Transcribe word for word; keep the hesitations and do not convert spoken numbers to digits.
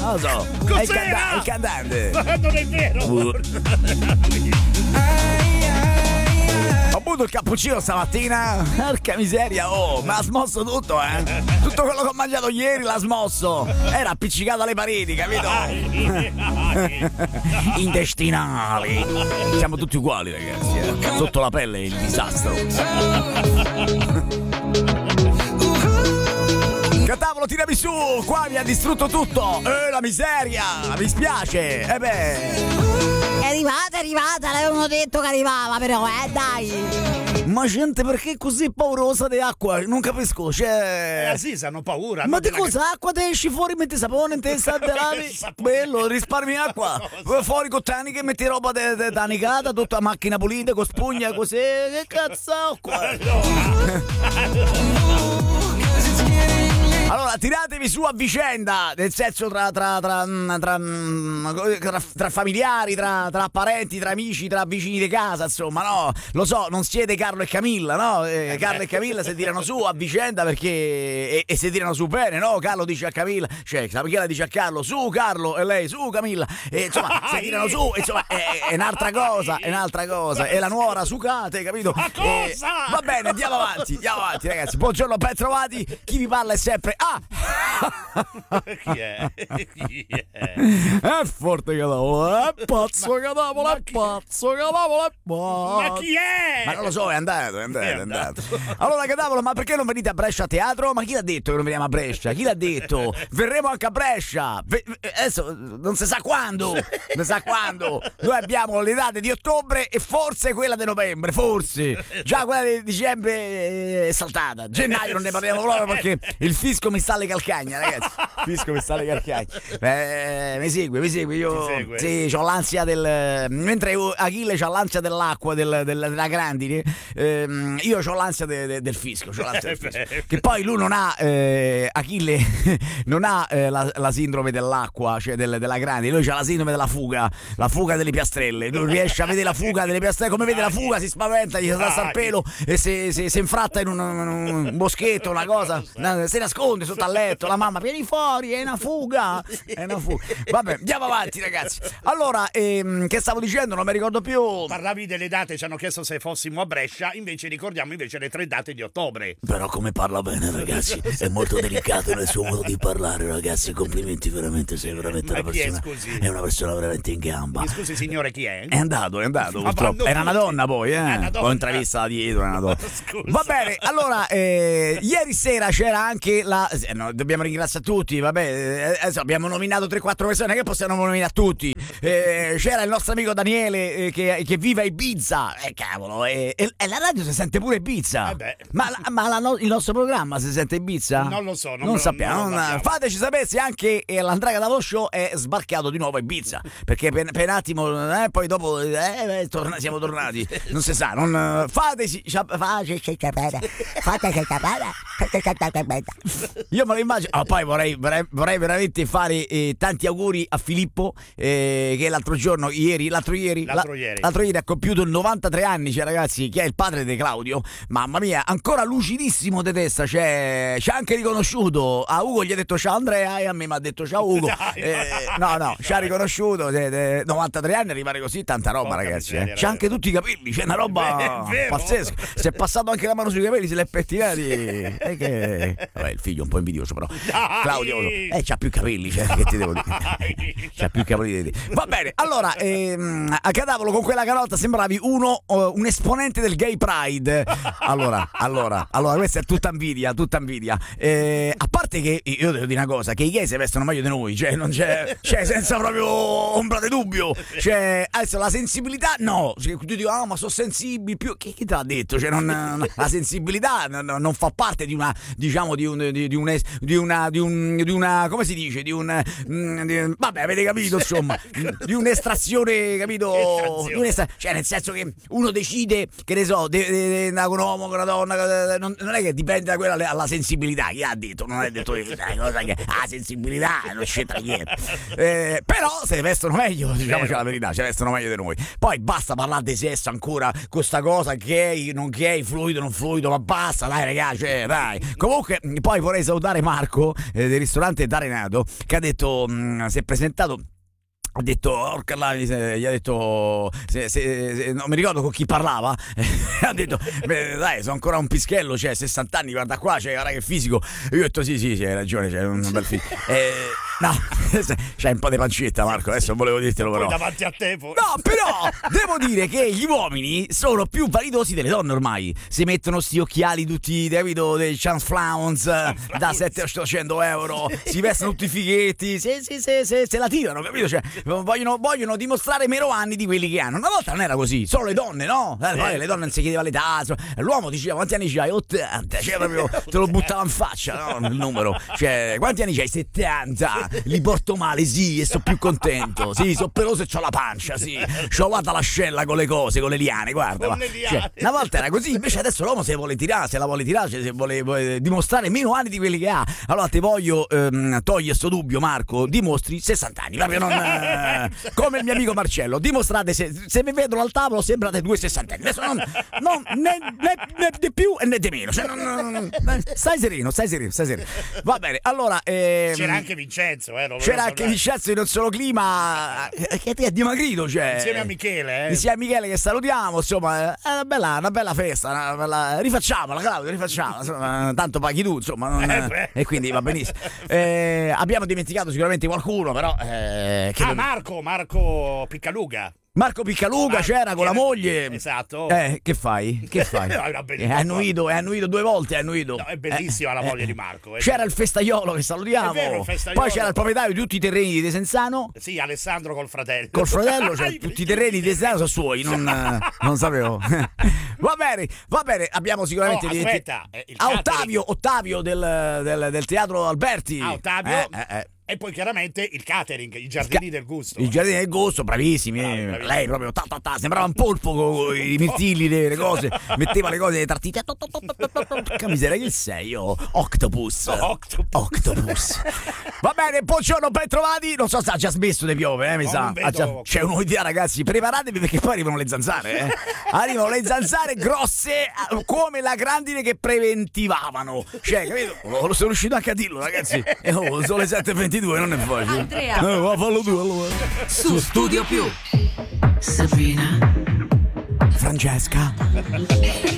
non lo so. È il, canta- il cantante. Non è vero. Uh. Ho bevuto il cappuccino stamattina. Porca miseria, oh, ma ha smosso tutto, eh. Tutto quello che ho mangiato ieri l'ha smosso. Era appiccicato alle pareti, capito? Intestinali. Siamo tutti uguali, ragazzi, eh. Sotto la pelle il disastro. Catavolo, tirami su, qua mi ha distrutto tutto. Eh, la miseria, mi spiace. Eh beh. È arrivata, è arrivata, l'avevano detto che arrivava, però, eh, dai. Ma gente, perché così paurosa di acqua? Non capisco, cioè... Eh sì, hanno paura. Ma di cosa? Acqua te esci fuori, metti sapone in testa, te lavi. Bello, risparmi acqua. Fuori con taniche, metti roba da tanicata, tutta la macchina pulita, con spugna, così. Che cazzo acqua? Allora, tiratevi su a vicenda, nel senso tra tra tra tra, tra, tra familiari, tra, tra parenti, tra amici, tra vicini di casa, insomma, no? Lo so, non siete Carlo e Camilla, no? Eh, Carlo e Camilla si tirano su a vicenda perché e, e si tirano su bene, no? Carlo dice a Camilla, cioè Camilla dice a Carlo, su Carlo, e lei, su Camilla, e insomma, si tirano su, insomma, è, è un'altra cosa, è un'altra cosa, è la nuora sucate, capito? E, va bene, andiamo avanti, andiamo avanti, ragazzi. Buongiorno, ben trovati. Chi vi parla è sempre Ah! Chi è? Chi è? È forte Catavolo, è pazzo Catavolo, è pazzo Catavolo, è pazzo. Ma chi è? Ma non lo so, è andato, è andato, è È andato. Allora Catavolo, ma perché non venite a Brescia a teatro? Ma chi l'ha detto che non veniamo a Brescia? Chi l'ha detto? Verremo anche a Brescia. Ve- adesso non si sa quando, non si sa quando. Noi abbiamo le date di ottobre e forse quella di novembre, forse. Già quella di dicembre è saltata. Gennaio non ne parliamo proprio perché il fisco mi sta alle calcagna, ragazzi. Il fisco mi sta alle calcagna. Eh, mi segue, mi segue. Io segue? sì, ho l'ansia del. Mentre Achille c'ha l'ansia dell'acqua, del, del, della grandine, ehm, io ho l'ansia de, de, del fisco. C'ho l'ansia del fisco. Che poi lui non ha, eh, Achille non ha eh, la, la sindrome dell'acqua, cioè del, della grandine. Lui c'ha la sindrome della fuga, la fuga delle piastrelle. Lui riesce a vedere la fuga delle piastrelle. Come vede la fuga si spaventa, gli sta al pelo e si, si, si infratta in un, un boschetto, una cosa, si nasconde sotto al letto, la mamma vieni fuori, è una fuga, è una fuga. Vabbè, andiamo avanti ragazzi. Allora, ehm, che stavo dicendo? Non mi ricordo più. Parlavi delle date, ci hanno chiesto se fossimo a Brescia, invece ricordiamo invece le tre date di ottobre. Però come parla bene ragazzi, è molto delicato nel suo modo di parlare ragazzi, complimenti veramente, sei veramente una Ma chi è, persona, scusi? è una persona veramente in gamba. Mi scusi signore, chi è? È andato, è andato Ma purtroppo. vanno Era una tutti. donna poi, eh. Una donna. Ho intravista da dietro, era una donna. Scusa. Va bene, allora, eh, ieri sera c'era anche la... eh, no, dobbiamo ringraziare tutti, vabbè, eh, adesso abbiamo nominato tre quattro persone, che possiamo nominare tutti. Eh, c'era il nostro amico Daniele eh, che, che vive a Ibiza, eh cavolo, eh, e, e la radio si sente pure Ibiza. Eh beh. Ma, la- ma la no- il nostro programma si sente Ibiza? Non lo so, non non lo- sappiamo. non lo non- sappiamo. fateci sapere se anche eh, l'Andrea Catavolo Show è sbarcato di nuovo a Ibiza, perché per, per un attimo, eh, poi dopo eh, eh, torna- siamo tornati, non si sa, non, fateci, fateci sapere, fateci sapere, fateci sapere. Io me lo immagino. Ah, poi vorrei, vorrei, vorrei veramente fare eh, tanti auguri a Filippo, eh, che l'altro giorno, ieri, l'altro ieri, L'altro la- ieri. l'altro ieri ha compiuto novantatré anni, cioè ragazzi, che è il padre di Claudio. Mamma mia, ancora lucidissimo di testa, cioè, ci ha anche riconosciuto. A Ugo gli ha detto ciao Andrea e a me mi ha detto ciao Ugo. Eh, no, no, ci ha riconosciuto. eh, eh, novantatré anni, arrivare così, tanta roba, Porca ragazzi. miseria, eh. C'ha anche tutti i capelli, c'è una roba È vero. pazzesca. Si è passato anche la mano sui capelli, se li è pettinati. E che... Vabbè, il figlio è un po' invidioso, però. Dai! Claudio, eh, c'ha più capelli, cioè, che ti devo dire? C'ha più capelli di te. Va bene, allora, ehm, a Catavolo con quella canotta sembravi uno, uh, un esponente del gay pride. Allora, allora, allora, questa è tutta invidia, tutta invidia. Eh, a parte che, io devo dire una cosa, che i gay si vestono meglio di noi, cioè, non c'è, cioè, senza proprio ombra di dubbio. Cioè, adesso la sensibilità, no. Cioè, tu dici, ah, ma sono sensibili più. Chi, chi te l'ha detto? Cioè, non, la sensibilità non, non fa parte di una, diciamo, di un, di, di un, es- di una, di un, di una, come si dice? Di un, mm, di- vabbè, avete capito, insomma, di un'estrazione, capito? Estrazione. Di un'estra- cioè, nel senso che uno decide, che ne so, di andare con un uomo, con una donna, non, non è che dipende da quella alla sensibilità. Chi ha detto? Non è detto io, sai, cosa che la sensibilità non c'entra niente. Eh, però se vestono meglio, diciamoci la verità, se vestono meglio di noi. Poi basta parlare di sesso ancora, con sta cosa gay, non gay, fluido, non fluido, ma basta, dai ragazzi, cioè, dai. Comunque, poi vorrei salutare salutare Marco eh, del ristorante D'Arenado, che ha detto, mh, si è presentato. Ha detto, orca là, gli ha detto, se, se, se, non mi ricordo con chi parlava, ha detto, beh, dai, sono ancora un pischello, cioè sessanta anni, guarda qua, cioè, guarda che fisico. E io ho detto, sì, sì, sì, hai ragione, c'è un bel fisico. Eh, no, c'hai un po' di pancetta, Marco, adesso non volevo dirtelo però. Poi davanti a te poi. No, però, devo dire che gli uomini sono più validosi delle donne ormai. Si mettono sti occhiali tutti, capito, dei Chance Flowns da settecento ottocento euro, si vestono tutti fighetti, se, se, se, se, se la tirano, capito? Cioè, Vogliono, vogliono dimostrare meno anni di quelli che hanno. Una volta non era così, solo le donne, no? Eh, poi le donne non si chiedeva l'età. L'uomo diceva quanti anni c'hai? ottanta, cioè proprio te lo buttava in faccia, no? Il numero. Cioè, quanti anni c'hai? settanta. Li porto male, sì, e sono più contento. Sì, sono peloso e c'ho la pancia, sì. C'ho guarda l'ascella con le cose, con le liane, guarda. Con le liane. Cioè, una volta era così, invece adesso l'uomo se vuole tirare, se la vuole tirare, cioè, se vuole, vuole dimostrare meno anni di quelli che ha. Allora ti voglio ehm, togliere sto dubbio, Marco, dimostri sessanta anni, proprio non... Eh, come il mio amico Marcello, dimostrate se, se vi vedono al tavolo sembrate due sessantenni. Adesso non, non né, né, né di più e né di meno. Cioè, non, non, stai sereno, stai sereno, stai sereno. Va bene, allora ehm, c'era anche Vincenzo, eh, c'era anche Vincenzo in un solo clima eh, che è dimagrito, cioè insieme a Michele, eh. insieme a Michele che salutiamo, insomma, è una bella, una bella festa, una bella... rifacciamola, Claudio, rifacciamola, insomma, tanto paghi tu, insomma, non... eh, e quindi va benissimo. Eh, abbiamo dimenticato sicuramente qualcuno, però eh, che ah, non... Marco, Marco Piccaluga. Marco Piccaluga Ah, c'era con la moglie. Esatto. Eh, che fai? Che fai? No, era Eh, bellissimo. è annuito, è annuito due volte, è annuito. No, è bellissima Eh, la moglie eh, di Marco. eh. C'era il festaiolo che salutiamo. È vero, il festaiolo. Poi c'era il proprietario di tutti i terreni di Desenzano. Sì, Alessandro col fratello. Col fratello, cioè tutti i terreni di Desenzano sono suoi, non, non sapevo. Va bene, va bene, abbiamo sicuramente No, aspetta, eh, il ah, catering- Ottavio, Ottavio del, del, del teatro Alberti. Ah, Ottavio. Eh, eh, eh. E poi chiaramente il catering, i giardini del gusto. Il giardino del gusto, bravissimi. Bravi, eh. bravissimi. Lei proprio ta, ta, ta, sembrava un polpo con i mirtilli, le, le cose. Metteva le cose, le tartite. Che miseria che sei io? Octopus. Octopus. Octopus. Va bene, buongiorno, ben trovati. Non so se ha già smesso di piovere, eh, mi No, sa. non vedo. Ha già- C'è un'idea, ragazzi. Preparatevi perché poi arrivano le zanzare. Eh. Arrivano le zanzare grosse eh, come la grandine che preventivavano. Cioè, capito? Lo, lo sono riuscito anche a dirlo, ragazzi. Eh, oh, sono le sette e ventidue, non è facile. Andrea. Eh, va, fallo tu allora. Su Studio Più. Sabrina. Francesca.